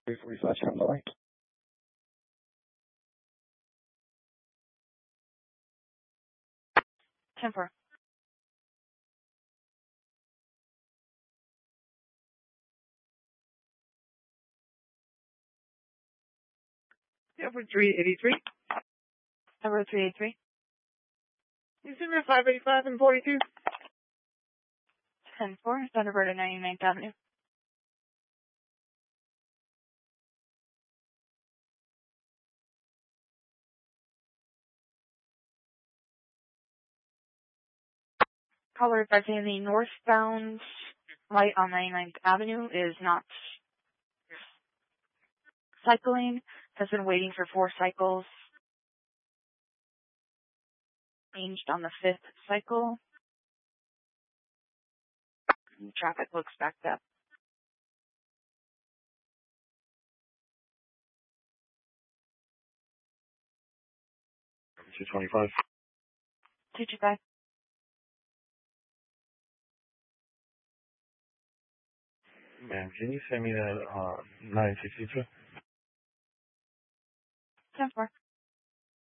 345 on the light. Temper. Number 383. Number 383. December 585 and 42. 10-4, Thunderbird at 99th Avenue. Caller advising the northbound light on 99th Avenue is not cycling, has been waiting for 4 cycles. Changed on the 5th cycle. Traffic looks backed up. 225. 225. Ma'am, can you send me that 962? 10-4.